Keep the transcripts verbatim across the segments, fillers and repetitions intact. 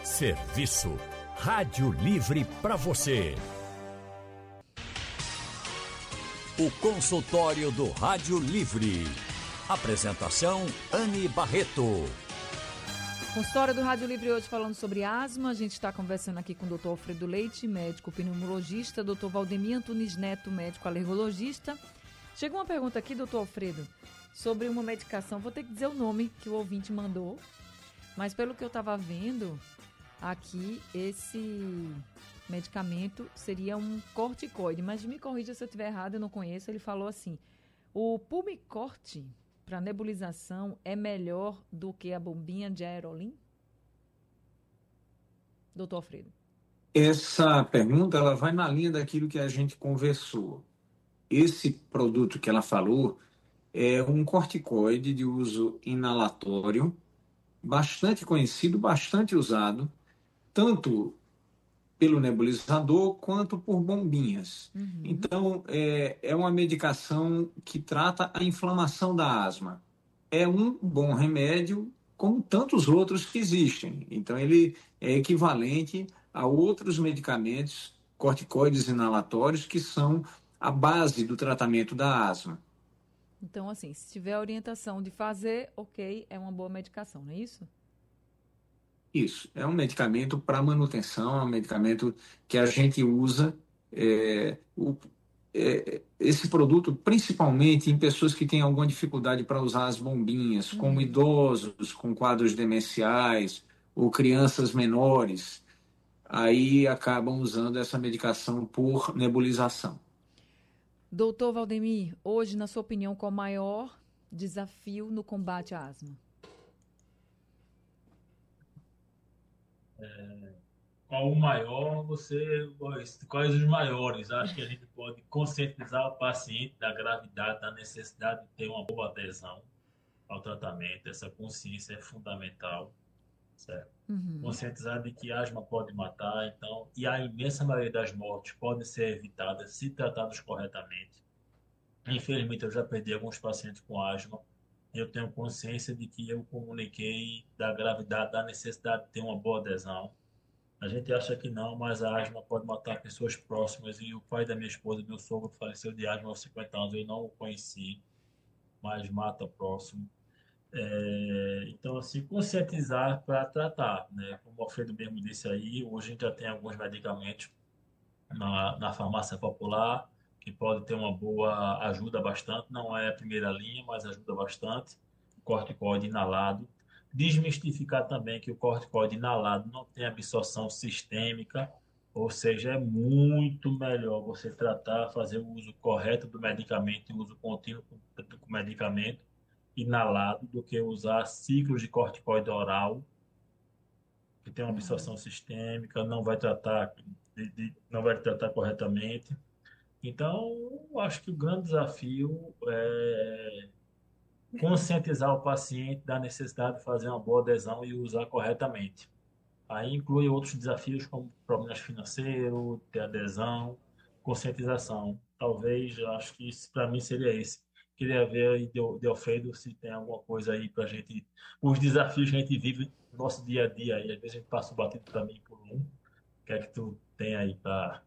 Serviço Rádio Livre para você. O consultório do Rádio Livre. Apresentação Anne Barreto. Consultório do Rádio Livre hoje falando sobre asma. A gente está conversando aqui com o doutor Alfredo Leite, médico pneumologista, doutor Valdemir Antunes Neto, médico alergologista. Chegou uma pergunta aqui, doutor Alfredo, sobre uma medicação. Vou ter que dizer o nome que o ouvinte mandou, mas pelo que eu estava vendo aqui, esse medicamento seria um corticoide, mas me corrija se eu estiver errado, eu não conheço. Ele falou assim: o Pulmicort para nebulização é melhor do que a bombinha de Aerolim? Doutor Alfredo. Essa pergunta ela vai na linha daquilo que a gente conversou. Esse produto que ela falou é um corticoide de uso inalatório, bastante conhecido, bastante usado, tanto pelo nebulizador quanto por bombinhas. Uhum. Então, é, é uma medicação que trata a inflamação da asma. É um bom remédio, como tantos outros que existem. Então, ele é equivalente a outros medicamentos, corticoides inalatórios, que são a base do tratamento da asma. Então, assim, se tiver a orientação de fazer, ok, é uma boa medicação, não é isso? Isso, é um medicamento para manutenção, é um medicamento que a gente usa, é, o, é, esse produto principalmente em pessoas que têm alguma dificuldade para usar as bombinhas, uhum. como idosos com quadros demenciais ou crianças menores, aí acabam usando essa medicação por nebulização. Doutor Valdemir, hoje, na sua opinião, qual o maior desafio no combate à asma? É, qual o maior, você, quais os maiores? Acho que a gente pode conscientizar o paciente da gravidade, da necessidade de ter uma boa adesão ao tratamento. Essa consciência é fundamental, certo? Uhum. Conscientizar de que asma pode matar, então, e a imensa maioria das mortes podem ser evitadas se tratadas corretamente. Infelizmente, eu já perdi alguns pacientes com asma. Eu tenho consciência de que eu comuniquei da gravidade, da necessidade de ter uma boa adesão. A gente acha que não, mas a asma pode matar pessoas próximas. E o pai da minha esposa, meu sogro, faleceu de asma aos cinquenta anos. Eu não o conheci, mas mata próximo. É, então, assim, conscientizar para tratar, né? Como o Alfredo mesmo disse aí, hoje a gente já tem alguns medicamentos na, na farmácia popular, que pode ter uma boa ajuda bastante, não é a primeira linha, mas ajuda bastante, o corticoide inalado. Desmistificar também que o corticoide inalado não tem absorção sistêmica, ou seja, é muito melhor você tratar, fazer o uso correto do medicamento, o uso contínuo do medicamento inalado, do que usar ciclos de corticoide oral, que tem uma absorção uhum. sistêmica, não vai tratar, de, de, não vai tratar corretamente. Então, eu acho que o grande desafio é conscientizar o paciente da necessidade de fazer uma boa adesão e usar corretamente. Aí inclui outros desafios como problemas financeiros, ter adesão, conscientização. Talvez, eu acho que para mim seria esse. Queria ver aí de, de Alfredo se tem alguma coisa aí para a gente, os desafios que a gente vive no nosso dia a dia. E às vezes a gente passa o batido para mim por um. O que é que tu tem aí para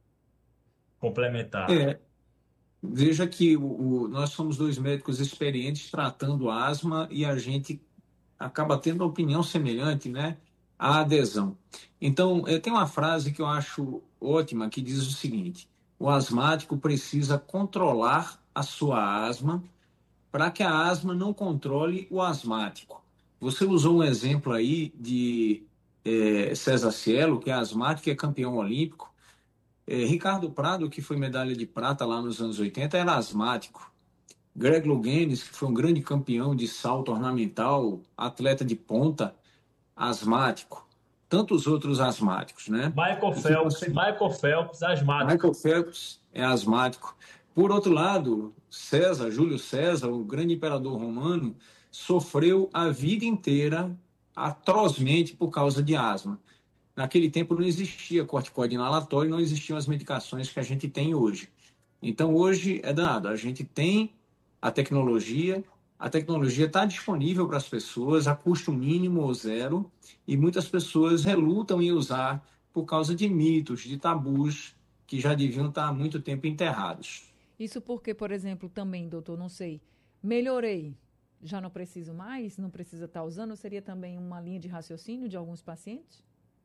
complementar? É, veja que o, o, nós somos dois médicos experientes tratando asma e a gente acaba tendo uma opinião semelhante, né? A adesão. Então, tem uma frase que eu acho ótima que diz o seguinte: o asmático precisa controlar a sua asma para que a asma não controle o asmático. Você usou um exemplo aí de é, César Cielo, que é asmático e é campeão olímpico. É, Ricardo Prado, que foi medalha de prata lá nos anos oitenta, era asmático. Greg Louganis, que foi um grande campeão de salto ornamental, atleta de ponta, asmático. Tantos outros asmáticos, né? Michael Phelps, você... Michael Phelps, asmático. Michael Phelps é asmático. Por outro lado, César, Júlio César, o grande imperador romano, sofreu a vida inteira atrozmente por causa de asma. Naquele tempo não existia corticoide inalatório, não existiam as medicações que a gente tem hoje. Então hoje é dado, a gente tem a tecnologia, A tecnologia está disponível para as pessoas a custo mínimo ou zero, e muitas pessoas relutam em usar por causa de mitos, de tabus que já deviam estar há muito tempo enterrados. Isso porque, por exemplo, também, doutor, não sei, melhorei, já não preciso mais, não precisa estar usando, seria também uma linha de raciocínio de alguns pacientes?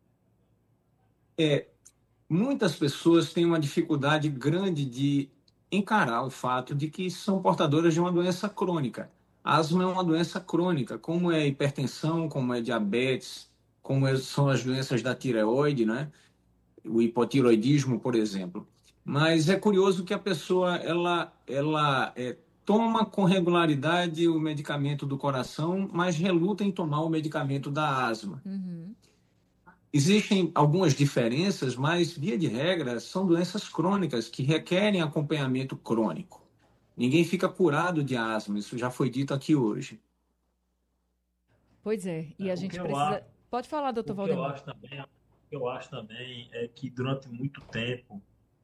É, muitas pessoas têm uma dificuldade grande de encarar o fato de que são portadoras de uma doença crônica. A asma é uma doença crônica, como é a hipertensão, como é diabetes, como é- são as doenças da tireoide, né? O hipotiroidismo, por exemplo. Mas é curioso que a pessoa ela, ela é, toma com regularidade o medicamento do coração, mas reluta em tomar o medicamento da asma. Uhum. Existem algumas diferenças, mas, via de regra, são doenças crônicas que requerem acompanhamento crônico. Ninguém fica curado de asma, isso já foi dito aqui hoje. Pois é, e É, a o que gente eu acho, precisa... Pode falar, doutor o que eu Valdemir. acho também, o que eu acho também é que durante muito tempo,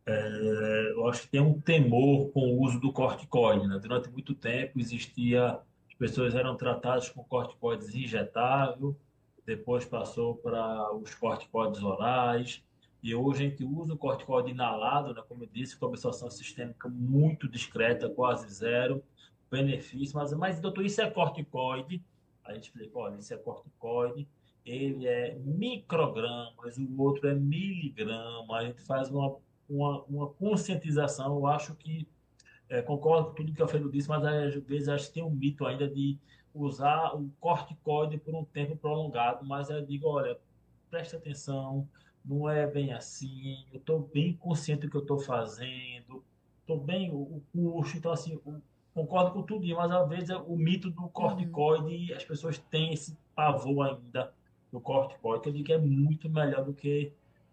é, eu acho que tem um temor com o uso do corticoide, né? Durante muito tempo existia, as pessoas eram tratadas com corticoides injetável, depois passou para os corticoides orais, e hoje a gente usa o corticoide inalado, né? Como eu disse, com absorção sistêmica muito discreta, quase zero, benefício, mas, mas doutor, isso é corticoide? A gente explica, olha, isso é corticoide, ele é microgramas, o outro é miligrama, a gente faz uma uma, uma conscientização. Eu acho que é, concordo com tudo que o Alfredo disse, mas às vezes acho que tem um mito ainda de usar o corticoide por um tempo prolongado. Mas eu digo, olha, preste atenção, não é bem assim. Eu estou bem consciente do que eu estou fazendo, estou bem o, o custo, então assim, o, concordo com tudo, mas às vezes é o mito do Uhum. corticoide, as pessoas têm esse pavor ainda do corticoide, que eu digo que é muito melhor do que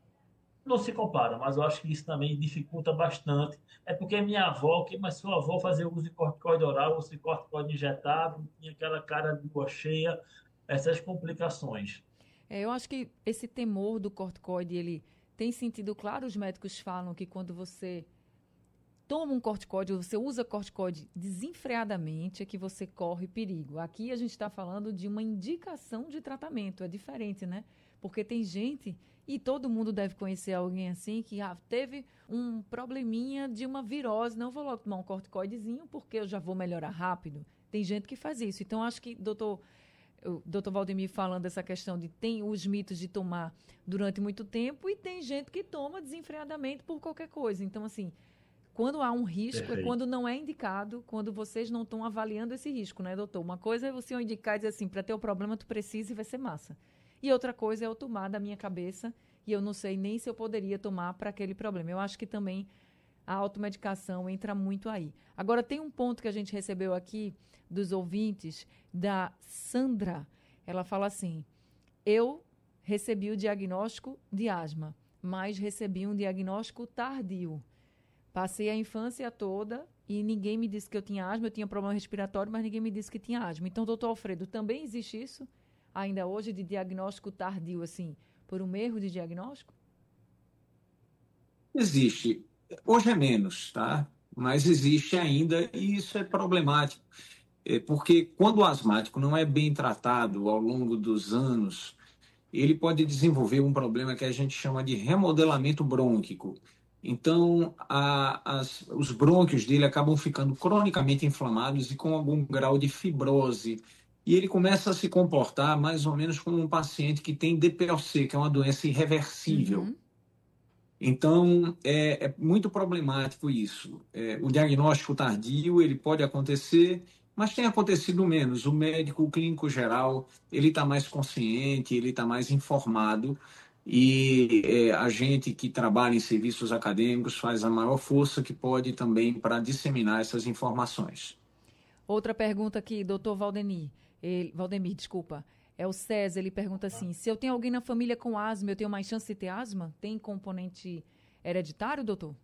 não se compara, mas eu acho que isso também dificulta bastante. É porque minha avó, que mas sua avó fazia uso de corticoide oral, uso de corticoide injetável, tinha aquela cara de boca cheia, essas complicações. É, eu acho que esse temor do corticoide, ele tem sentido claro, os médicos falam que quando você toma um corticoide, ou você usa corticoide desenfreadamente, é que você corre perigo. Aqui a gente está falando de uma indicação de tratamento, é diferente, né? Porque tem gente, e todo mundo deve conhecer alguém assim, que ah, teve um probleminha de uma virose, não vou logo tomar um corticoidezinho porque eu já vou melhorar rápido. Tem gente que faz isso. Então, acho que, doutor, o doutor Valdemir falando dessa questão de tem os mitos de tomar durante muito tempo e tem gente que toma desenfreadamente por qualquer coisa. Então, assim, quando há um risco, é Perfeito. quando não é indicado, quando vocês não estão avaliando esse risco, né, doutor? Uma coisa é você indicar e dizer assim, para ter o problema tu precisa e vai ser massa. E outra coisa é eu tomar da minha cabeça e eu não sei nem se eu poderia tomar para aquele problema. Eu acho que também a automedicação entra muito aí. Agora, tem um ponto que a gente recebeu aqui dos ouvintes, da Sandra. Ela fala assim, eu recebi o diagnóstico de asma, mas recebi um diagnóstico tardio. Passei a infância toda e ninguém me disse que eu tinha asma, eu tinha problema respiratório, mas ninguém me disse que tinha asma. Então, doutor Alfredo, também existe isso, ainda hoje, de diagnóstico tardio, assim, por um erro de diagnóstico? Existe. Hoje é menos, tá? Mas existe ainda e isso é problemático. É porque quando o asmático não é bem tratado ao longo dos anos, ele pode desenvolver um problema que a gente chama de remodelamento brônquico. Então, a, as, os brônquios dele acabam ficando cronicamente inflamados e com algum grau de fibrose. E ele começa a se comportar mais ou menos como um paciente que tem D P O C, que é uma doença irreversível. Uhum. Então, é, é muito problemático isso. É, o diagnóstico tardio, ele pode acontecer, mas tem acontecido menos. O médico, o clínico geral, ele está mais consciente, ele está mais informado, e é, a gente que trabalha em serviços acadêmicos faz a maior força que pode também para disseminar essas informações. Outra pergunta aqui, doutor Valdemir. Ele, Valdemir, desculpa. É o César, ele pergunta assim, se eu tenho alguém na família com asma, eu tenho mais chance de ter asma? Tem componente hereditário, doutor?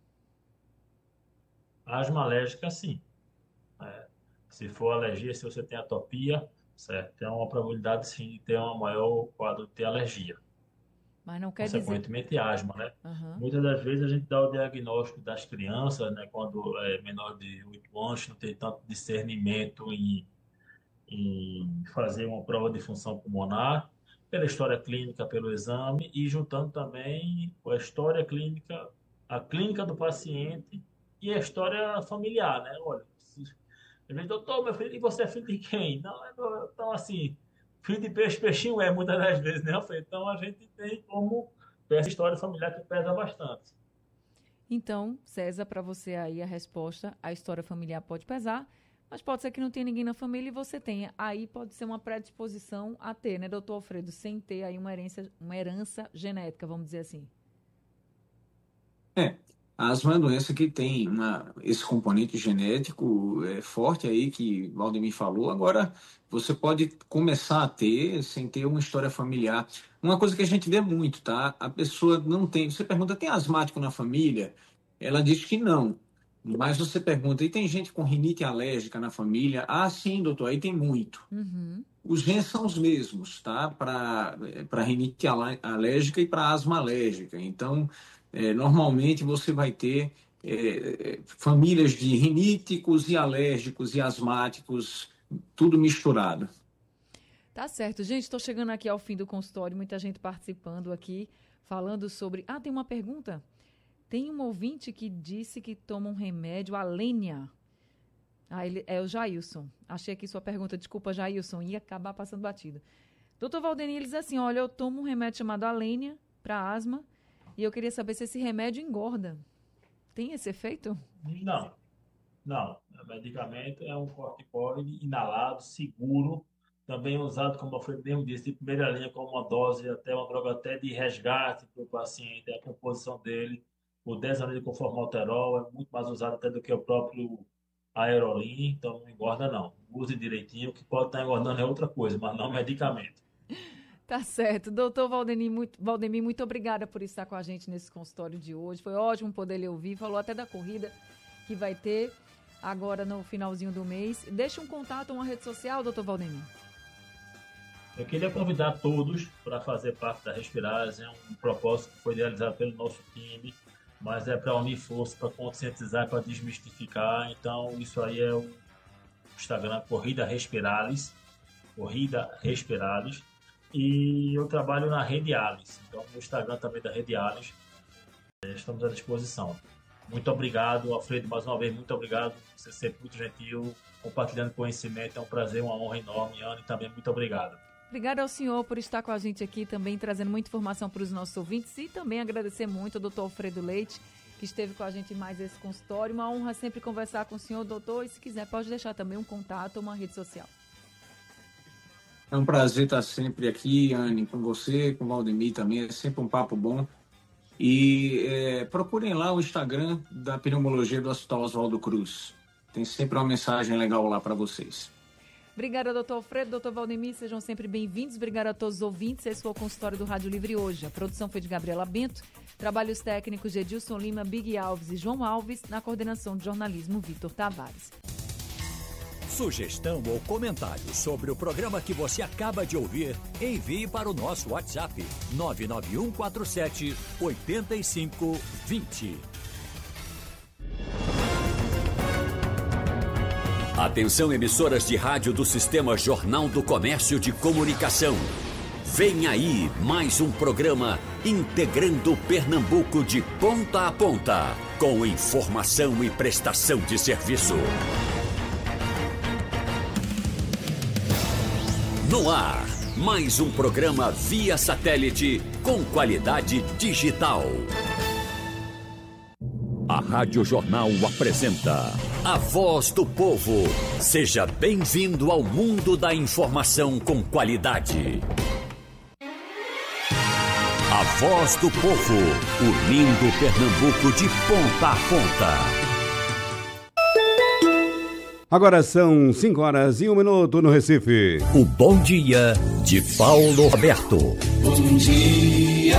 Asma alérgica, sim. É, se for alergia, se você tem atopia, certo? Tem uma probabilidade, sim, de ter um maior quadro de ter alergia. Mas não quer dizer... Consequentemente, asma, né? Aham. Muitas das vezes a gente dá o diagnóstico das crianças, né, quando é menor de oito anos, não tem tanto discernimento em em fazer uma prova de função pulmonar, pela história clínica, pelo exame, e juntando também a história clínica, a clínica do paciente e a história familiar, né? Olha, se, eu digo, doutor, meu filho, e você é filho de quem? Não, é do- então assim, filho de peixe, peixinho é, muitas das vezes, né? Eu falei, então a gente tem como ter essa história familiar que pesa bastante. Então, César, para você aí a resposta, a história familiar pode pesar, mas pode ser que não tenha ninguém na família e você tenha. Aí pode ser uma predisposição a ter, né, doutor Alfredo? Sem ter aí uma herança, uma herança genética, vamos dizer assim. É, a asma é uma doença que tem uma- esse componente genético é, forte aí que o Valdemir falou. Agora, você pode começar a ter sem ter uma história familiar. Uma coisa que a gente vê muito, tá? A pessoa não tem. Você pergunta, tem asmático na família? Ela diz que não. Mas você pergunta, e tem gente com rinite alérgica na família? Ah, sim, doutor, aí tem muito. Uhum. Os genes são os mesmos, tá? Para para rinite alé- alérgica e para asma alérgica. Então, é, normalmente você vai ter é, é, famílias de riníticos e alérgicos e asmáticos, tudo misturado. Tá certo. Gente, estou chegando aqui ao fim do consultório, muita gente participando aqui, falando sobre... Ah, tem uma pergunta? Tem um ouvinte que disse que toma um remédio, Alênia. Ah, ele, é o Jailson. Achei aqui sua pergunta. Desculpa, Jailson. Ia acabar passando batido. Doutor Valdemir, ele diz assim, olha, eu tomo um remédio chamado Alênia para asma e eu queria saber se esse remédio engorda. Tem esse efeito? Não, não. O medicamento é um corticoide inalado, seguro, também usado, como eu falei mesmo disse, de primeira linha, como uma dose, até uma droga até de resgate para o paciente, a composição dele, o dez-anildo formoterol é muito mais usado até do que o próprio Aerolim, então não engorda não. Use direitinho, o que pode estar engordando é outra coisa, mas não medicamento. Tá certo. Doutor Valdemir muito, Valdemir, muito obrigada por estar com a gente nesse consultório de hoje. Foi ótimo poder lhe ouvir. Falou até da corrida que vai ter agora no finalzinho do mês. Deixa um contato, uma rede social, doutor Valdemir. Eu queria convidar todos para fazer parte da Respirares, é um propósito que foi realizado pelo nosso time, mas é para unir força, para conscientizar, para desmistificar. Então, isso aí é o Instagram Corrida Respirares, Corrida Respirares, e eu trabalho na Rede Alice, então no Instagram também da Rede Alice, estamos à disposição. Muito obrigado, Alfredo, mais uma vez, muito obrigado, você é sempre muito gentil, compartilhando conhecimento, é um prazer, uma honra enorme. Anne, também muito obrigado. Obrigada ao senhor por estar com a gente aqui também, trazendo muita informação para os nossos ouvintes e também agradecer muito ao doutor Alfredo Leite, que esteve com a gente em mais esse consultório. Uma honra sempre conversar com o senhor, doutor, e se quiser pode deixar também um contato ou uma rede social. É um prazer estar sempre aqui, Anne, com você, com o Valdemir também, é sempre um papo bom. E é, procurem lá o Instagram da Pneumologia do Hospital Oswaldo Cruz. Tem sempre uma mensagem legal lá para vocês. Obrigada, doutor Alfredo, doutor Valdemir, sejam sempre bem-vindos. Obrigada a todos os ouvintes. Esse foi o consultório do Rádio Livre hoje. A produção foi de Gabriela Bento, trabalhos técnicos de Edilson Lima, Big Alves e João Alves, na coordenação de jornalismo Vitor Tavares. Sugestão ou comentário sobre o programa que você acaba de ouvir, envie para o nosso WhatsApp nove nove um quatro sete oito cinco dois zero. Atenção, emissoras de rádio do Sistema Jornal do Comércio de Comunicação. Vem aí mais um programa integrando Pernambuco de ponta a ponta, com informação e prestação de serviço. No ar, mais um programa via satélite com qualidade digital. A Rádio Jornal apresenta A Voz do Povo. Seja bem-vindo ao mundo da informação com qualidade. A Voz do Povo, unindo Pernambuco de ponta a ponta. Agora são cinco horas e um minuto no Recife. O Bom Dia de Paulo Roberto. Bom dia.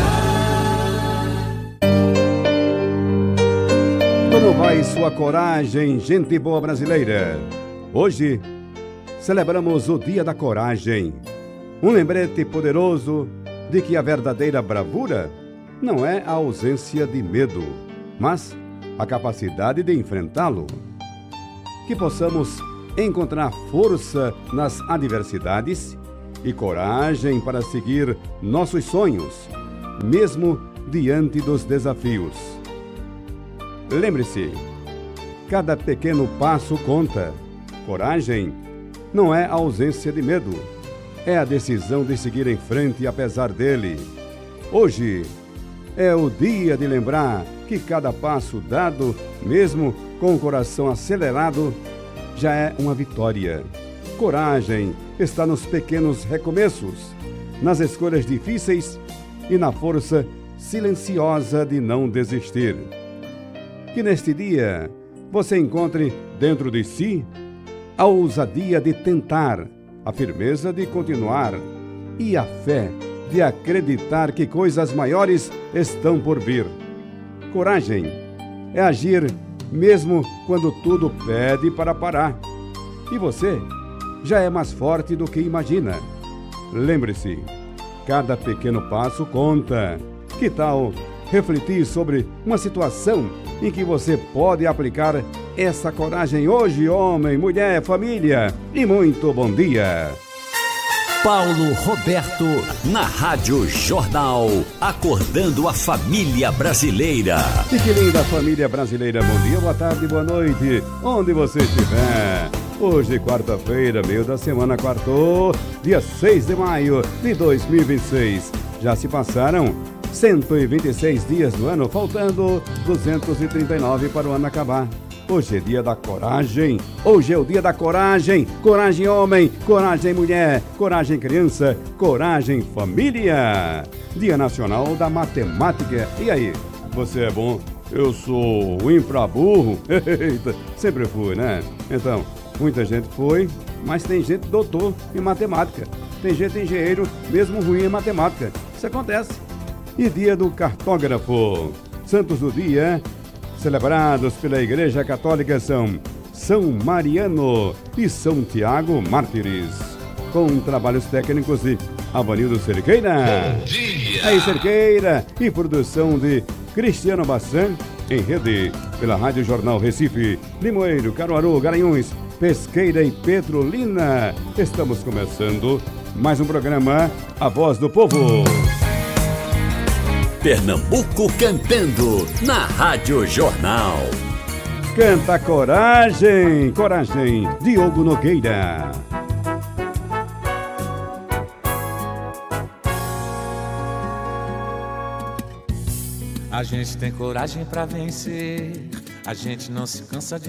Como vai sua coragem, gente boa brasileira? Hoje celebramos o Dia da Coragem. Um lembrete poderoso de que a verdadeira bravura não é a ausência de medo, mas a capacidade de enfrentá-lo. Que possamos encontrar força nas adversidades e coragem para seguir nossos sonhos, mesmo diante dos desafios. Lembre-se, cada pequeno passo conta. Coragem não é a ausência de medo, é a decisão de seguir em frente apesar dele. Hoje é o dia de lembrar que cada passo dado, mesmo com o coração acelerado, já é uma vitória. Coragem está nos pequenos recomeços, nas escolhas difíceis e na força silenciosa de não desistir. Que neste dia você encontre dentro de si a ousadia de tentar, a firmeza de continuar e a fé de acreditar que coisas maiores estão por vir. Coragem é agir mesmo quando tudo pede para parar. E você já é mais forte do que imagina. Lembre-se, cada pequeno passo conta. Que tal refletir sobre uma situação em que você pode aplicar essa coragem hoje, homem, mulher, família? E muito bom dia! Paulo Roberto, na Rádio Jornal, acordando a família brasileira. E que linda família brasileira, bom dia, boa tarde, boa noite, onde você estiver. Hoje, quarta-feira, meio da semana, quartou, dia seis de maio de dois mil e vinte e seis. Já se passaram cento e vinte e seis dias do ano, faltando duzentos e trinta e nove para o ano acabar. Hoje é dia da coragem, hoje é o dia da coragem, coragem homem, coragem mulher, coragem criança, coragem família. Dia Nacional da Matemática. E aí, você é bom? Eu sou ruim pra burro? Eita, sempre fui, né? Então, muita gente foi, mas tem gente doutor em matemática, tem gente engenheiro mesmo ruim em matemática. Isso acontece. E dia do cartógrafo. Santos do dia celebrados pela Igreja Católica são São Mariano e São Tiago Mártires, com trabalhos técnicos de Avanildo Cerqueira. Bom dia! Aí, Cerqueira, e produção de Cristiano Bassan, em rede pela Rádio Jornal Recife, Limoeiro, Caruaru, Garanhuns, Pesqueira e Petrolina. Estamos começando mais um programa A Voz do Povo. Pernambuco cantando na Rádio Jornal. Canta coragem, coragem, Diogo Nogueira. A gente tem coragem pra vencer, a gente não se cansa de